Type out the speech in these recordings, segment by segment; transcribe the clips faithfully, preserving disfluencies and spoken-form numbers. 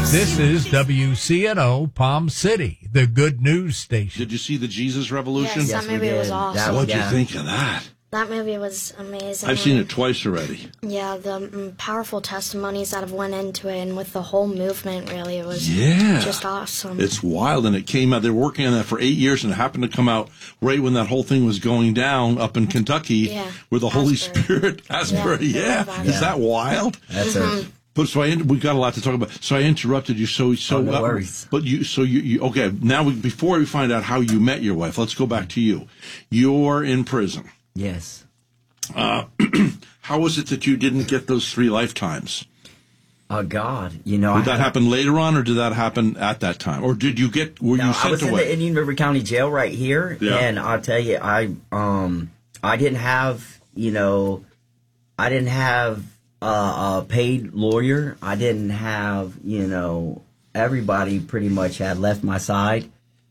This is W C N O Palm City, the good news station. Did you see the Jesus Revolution? Yes, that movie was awesome. What'd yeah. you think of that? That movie was amazing. I've seen it twice already. Yeah, the um, powerful testimonies that have went into it, and with the whole movement, really, it was yeah. just awesome. It's wild, and it came out. They were working on that for eight years, and it happened to come out right when that whole thing was going down up in Kentucky, yeah. where the Holy Asbury. Spirit, Asbury, yeah. yeah. Is that wild? That's mm-hmm. a... But so I, we got a lot to talk about. So I interrupted you. So so. Oh, no uh, worries. But you, so you, you okay? Now we, before we find out how you met your wife, let's go back to you. You're in prison. Yes. Uh, how was it that you didn't get those three lifetimes? Oh God, you know. Did I that had, happen later on, or did that happen at that time, or did you get? Were no, you sent I was away? in the Indian River County Jail right here, yeah. and I'll tell you, I um I didn't have you know, I didn't have uh, a paid lawyer. I didn't have you know everybody pretty much had left my side,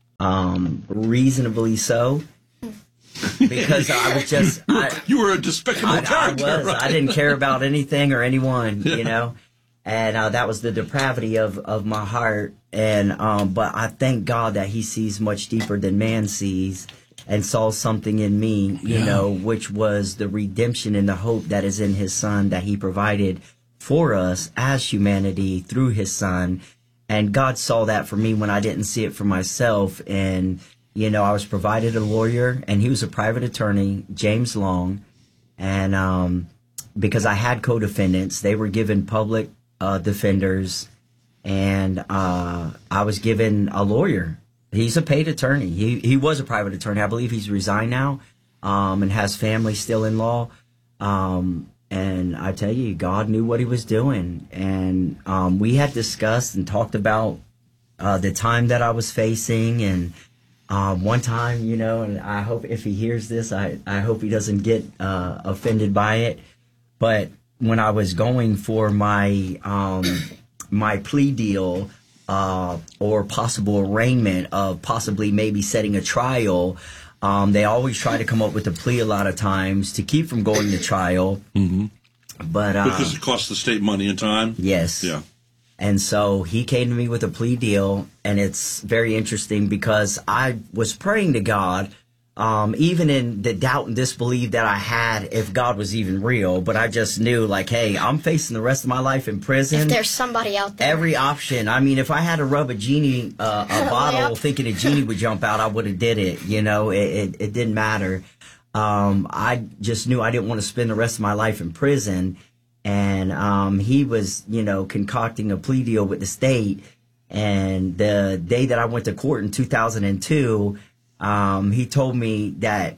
um reasonably so. Because I was just... you, were, I, you were a despicable I, character. I was. Right? I didn't care about anything or anyone, you know. And uh, that was the depravity of, of my heart. And um, but I thank God that he sees much deeper than man sees, and saw something in me, you yeah. know, which was the redemption and the hope that is in his son that he provided for us as humanity through his son. And God saw that for me when I didn't see it for myself. And you know, I was provided a lawyer, and he was a private attorney, James Long. And um, because I had co-defendants, they were given public uh, defenders, and uh, I was given a lawyer. He's a paid attorney. He he was a private attorney. I believe he's resigned now, um, and has family still in law. Um, and I tell you, God knew what he was doing. And um, we had discussed and talked about uh, the time that I was facing, and Um, one time, you know, and I hope if he hears this, I, I hope he doesn't get uh, offended by it. But when I was going for my um, my plea deal uh, or possible arraignment of possibly maybe setting a trial, um, they always try to come up with a plea a lot of times to keep from going to trial. Mm-hmm. But uh, because it costs the state money and time. Yes. Yeah. And so he came to me with a plea deal, and it's very interesting because I was praying to God, um, even in the doubt and disbelief that I had if God was even real. But I just knew, like, hey, I'm facing the rest of my life in prison. If there's somebody out there. Every option. I mean, if I had to rub a genie, uh, a bottle, thinking a genie would jump out, I would have did it. You know, it, it, it didn't matter. Um, I just knew I didn't want to spend the rest of my life in prison. And um, he was, you know, concocting a plea deal with the state. And the day that I went to court in two thousand two, um, he told me that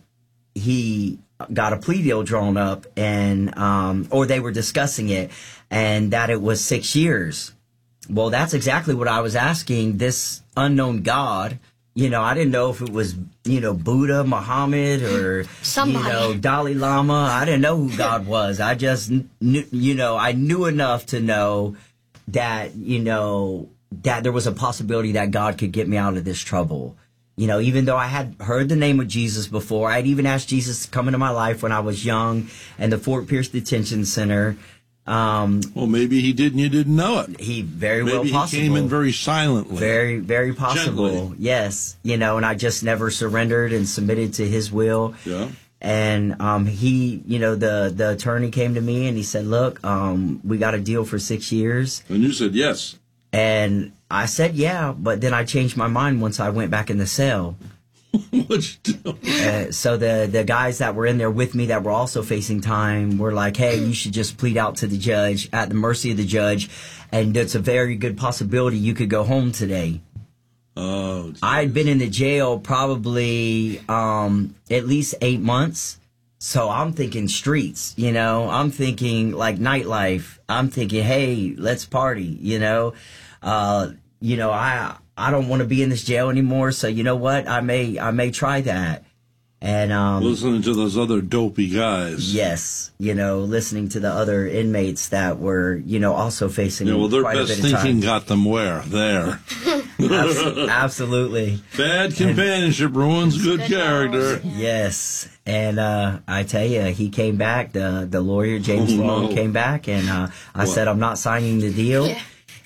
he got a plea deal drawn up, and um, or they were discussing it, and that it was six years. Well, that's exactly what I was asking this unknown God. You know, I didn't know if it was, you know, Buddha, Muhammad, or, Somebody. you know, Dalai Lama. I didn't know who God was. I just knew, you know, I knew enough to know that, you know, that there was a possibility that God could get me out of this trouble. You know, even though I had heard the name of Jesus before, I'd even asked Jesus to come into my life when I was young in the Fort Pierce Detention Center. Um, well, maybe he did and you didn't know it. He very maybe well possible. Maybe he came in very silently. Very, very possible. Gently. Yes. You know, and I just never surrendered and submitted to his will. Yeah. And um, he, you know, the, the attorney came to me and he said, look, um, we got a deal for six years. And you said yes. And I said, yeah, but then I changed my mind once I went back in the cell. What'd you do? Uh, so the the guys that were in there with me that were also facing time were like, hey, you should just plead out to the judge, at the mercy of the judge, and it's a very good possibility you could go home today. Oh, geez. I'd been in the jail probably um, at least eight months. So I'm thinking streets, you know, I'm thinking like nightlife. I'm thinking, hey, let's party, you know, uh, you know, I, I don't want to be in this jail anymore. So you know what? I may, I may try that. And, um, listening to those other dopey guys. Yes. You know, listening to the other inmates that were, you know, also facing yeah, well, their quite best a bit of time. thinking got them where? There. Abs- absolutely. Bad companionship and, ruins good, good character. Knowledge. Yes. And uh, I tell you, he came back. The the lawyer, James oh, Long, no. came back. And uh, I what? said, I'm not signing the deal. Yeah.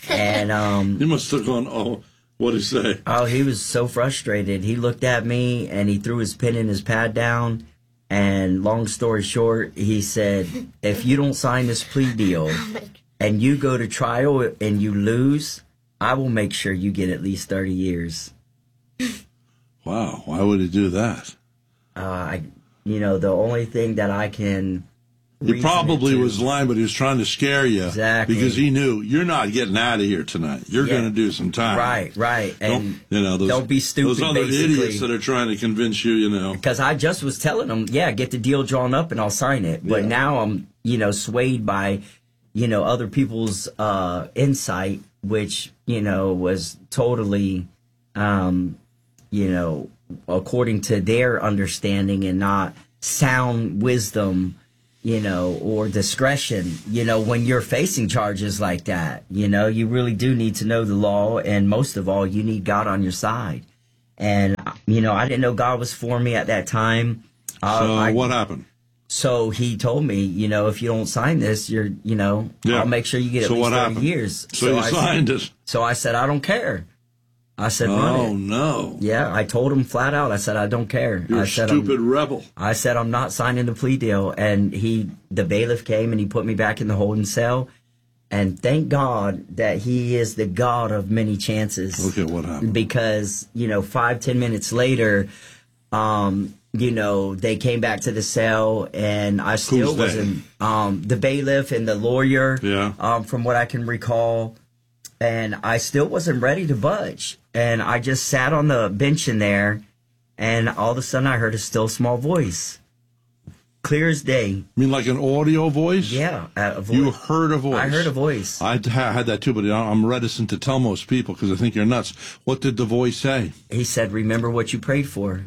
And um, He must have gone, oh, what'd he say? oh, he was so frustrated. He looked at me and he threw his pen and his pad down. And long story short, he said, if you don't sign this plea deal and you go to trial and you lose, I will make sure you get at least thirty years. Wow, why would he do that? Uh, I, you know, the only thing that I can... He probably to, was lying, but he was trying to scare you. Exactly. Because he knew, you're not getting out of here tonight. You're Yeah. going to do some time. Right, right. And Don't, you know, those, don't be stupid, those other basically. idiots that are trying to convince you, you know. Because I just was telling him, yeah, get the deal drawn up and I'll sign it. But Yeah. now I'm, you know, swayed by, you know, other people's uh, insight, which, you know, was totally, um, you know, according to their understanding and not sound wisdom, you know, or discretion. You know, when you're facing charges like that, you know, you really do need to know the law. And most of all, you need God on your side. And, you know, I didn't know God was for me at that time. Uh, So I, what happened? So he told me, you know, if you don't sign this, you're, you know, Yeah. I'll make sure you get at So least what thirty happened? years. So you I signed said, it. So I said, I don't care. I said, Oh, run it. no. Yeah, I told him flat out. I said, I don't care. You're I a said, stupid I'm, rebel. I said, I'm not signing the plea deal. And he, the bailiff came and he put me back in the holding cell. And thank God that he is the God of many chances. Okay, what happened? Because, you know, five, ten minutes later, um, you know, they came back to the cell and I still Who's they? wasn't, um, the bailiff and the lawyer, Yeah. um, from what I can recall. And I still wasn't ready to budge. And I just sat on the bench in there, and all of a sudden I heard a still small voice. Clear as day. You mean like an audio voice? Yeah, a voice. You heard a voice. I heard a voice. I ha- had that too, but I'm reticent to tell most people because I think you're nuts. What did the voice say? He said, remember what you prayed for.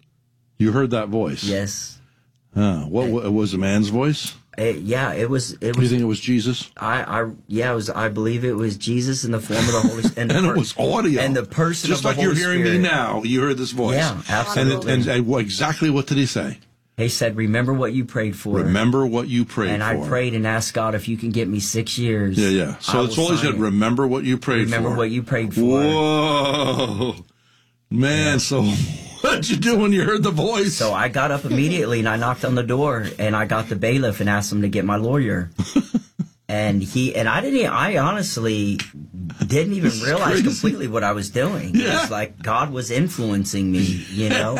You heard that voice? Yes. Huh. What, what was a man's voice? It, yeah, it was. It Do you was. think it was Jesus? I, I, yeah, it was. I believe it was Jesus in the form of the Holy Spirit, And it was audio. and the person Just of the like Holy you're hearing Spirit. me now. You heard this voice. Yeah, And, absolutely. it, and, and what- exactly what did he say? He said, "Remember what you prayed for." Remember what you prayed and for. I prayed and asked God if you can get me six years. Yeah, yeah. So I it's will always sign said, it. remember what you prayed Remember for. what you prayed for. Whoa. Man, so what'd you do when you heard the voice? So I got up immediately and I knocked on the door and I got the bailiff and asked him to get my lawyer. And he and I didn't. I honestly didn't even realize crazy. completely what I was doing. It Yeah. was like God was influencing me, you know.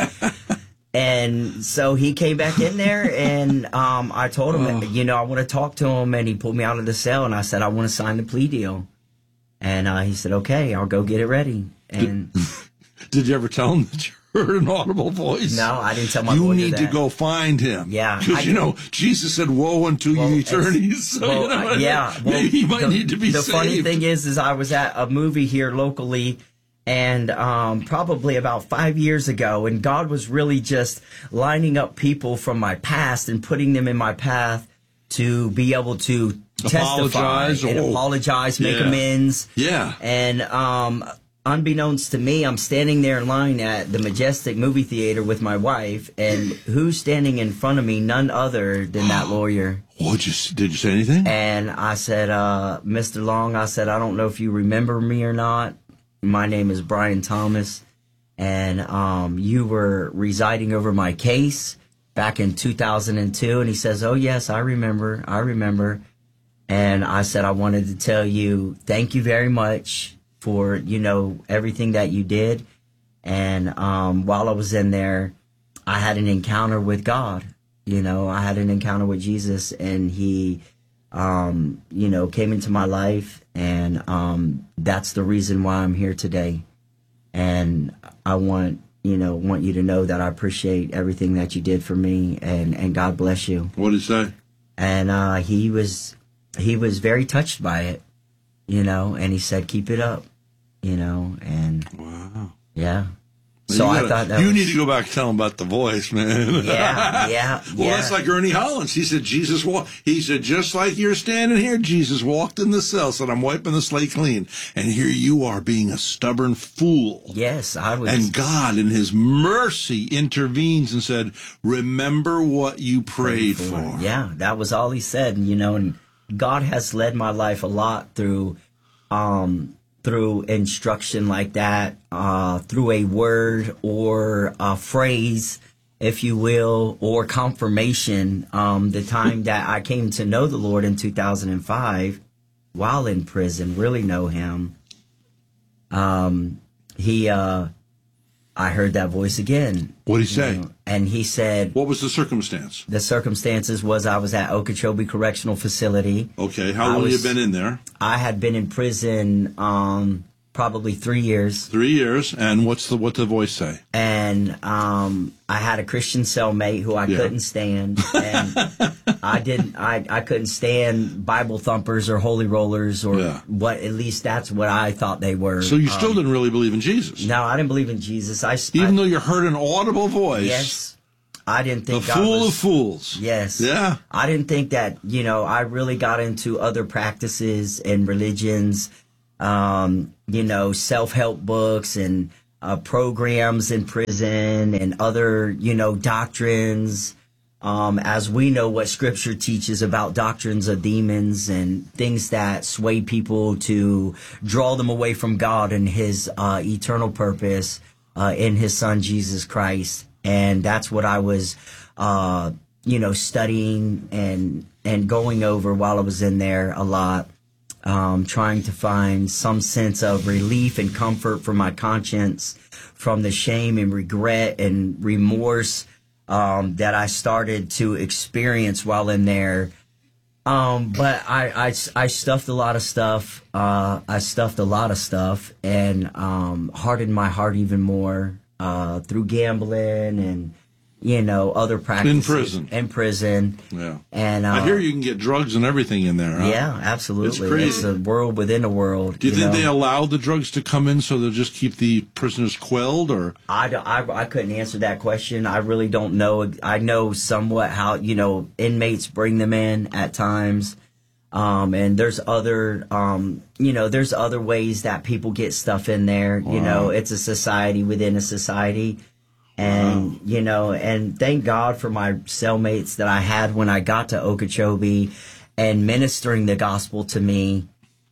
And so he came back in there, and um, I told him, Oh. you know, I want to talk to him, and he pulled me out of the cell, and I said, I want to sign the plea deal. And uh, he said, okay, I'll go get it ready. And Did you ever tell him that you heard an audible voice? no, I didn't tell my You lawyer need to that. go find him. Yeah, I Because, you know, Jesus said, woe unto Well, you it's- eternities. So, well, you know, I- yeah, well, maybe he might the, need to be the saved. funny thing is, is I was at a movie here locally, and um, probably about five years ago, and God was really just lining up people from my past and putting them in my path to be able to Apologize, testify and oh, apologize, make yeah. amends. Yeah. And um, unbeknownst to me, I'm standing there in line at the Majestic movie theater with my wife, and who's standing in front of me? None other than that lawyer. What'd you, s- did you say anything? And I said, uh, Mister Long, I said, I don't know if you remember me or not. My name is Brian Thomas, and um, you were residing over my case back in two thousand two. And he says, oh, yes, I remember. I remember. And I said, I wanted to tell you, thank you very much for, you know, everything that you did. And um, while I was in there, I had an encounter with God. You know, I had an encounter with Jesus, and he, um, you know, came into my life. And um, that's the reason why I'm here today. And I want, you know, want you to know that I appreciate everything that you did for me, and, and God bless you. What did he say? And uh, he was he was very touched by it, you know, and he said, keep it up, you know, and Wow. yeah. So You I gotta- thought that you was, need to go back and tell him about the voice, man. yeah, yeah, Well, yeah. that's like Ernie Hollins. He said, Jesus walked. He said, just like you're standing here, Jesus walked in the cell, said, I'm wiping the slate clean. And here you are being a stubborn fool. Yes, I was. And God, in his mercy, intervenes and said, remember what you prayed for. Yeah, that was all he said, you know, and God has led my life a lot through um, through instruction like that, uh, through a word or a phrase, if you will, or confirmation. Um, the time that I came to know the Lord in two thousand five, while in prison, really know him, um, he, uh, I heard that voice again. What did he say? know, and he said, What was the circumstance? the circumstances was I was at Okeechobee Correctional Facility. Okay, how I long was- you been in there? I had been in prison um, probably three years, Three years. And what's the what the voice say? and um, I had a Christian cellmate who I Yeah. couldn't stand, and I didn't. I, I couldn't stand Bible thumpers or holy rollers or Yeah. what. At least that's what I thought they were. So you still didn't really believe in Jesus, no, I didn't believe in Jesus. I even I, though you heard an audible voice. yes, I didn't The think God fool was, of fools. Yes. Yeah. I didn't think that, you know, I really got into other practices and religions, um, you know, self-help books and uh, programs in prison and other, you know, doctrines. Um, as we know what Scripture teaches about doctrines of demons and things that sway people to draw them away from God and His uh, eternal purpose uh, in His Son, Jesus Christ. And that's what I was, uh, you know, studying and and going over while I was in there a lot, um, trying to find some sense of relief and comfort for my conscience from the shame and regret and remorse um, that I started to experience while in there. Um, but I, I, I stuffed a lot of stuff. Uh, I stuffed a lot of stuff and um, hardened my heart even more. Uh, through gambling and, you know, other practices. In prison. In prison. Yeah. And, uh, I hear you can get drugs and everything in there, huh? yeah, absolutely. It's crazy. It's a world within a world. Do you, think know? they allow the drugs to come in so they'll just keep the prisoners quelled, or? I, don't- I, I couldn't answer that question. I really don't know. I know somewhat how, you know, inmates bring them in at times. Um, and there's other, um, you know, there's other ways that people get stuff in there. You know, it's a society within a society. And, Wow. you know, and thank God for my cellmates that I had when I got to Okeechobee and ministering the gospel to me.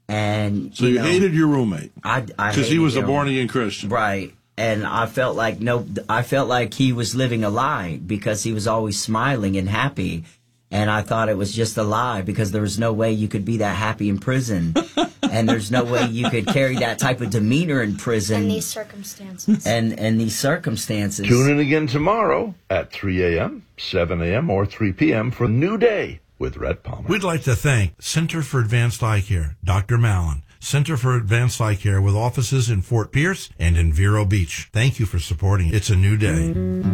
And, So you, know, hated your roommate I, I because he hated was a him. born again Christian. Right. And I felt like, no, I felt like he was living a lie because he was always smiling and happy. And I thought it was just a lie because there was no way you could be that happy in prison. And there's no way you could carry that type of demeanor in prison. in these circumstances. and, and these circumstances. Tune in again tomorrow at three a.m., seven a.m., or three p.m. for New Day with Rhett Palmer. We'd like to thank Center for Advanced Eye Care, Doctor Mallon. Center for Advanced Eye Care with offices in Fort Pierce and in Vero Beach. Thank you for supporting It's a New Day.